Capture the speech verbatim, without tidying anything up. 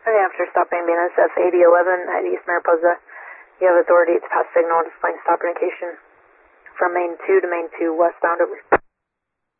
Okay, after stopping B N S F eighty eleven at East Mariposa, you have authority to pass signal displaying stop indication from main two to main two westbound, over.